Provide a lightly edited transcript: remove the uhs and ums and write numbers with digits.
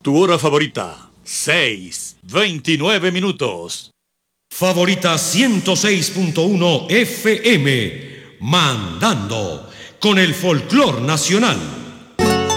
Tu hora favorita, 6:29 minutos. Favorita 106.1 FM, mandando con el folclor nacional.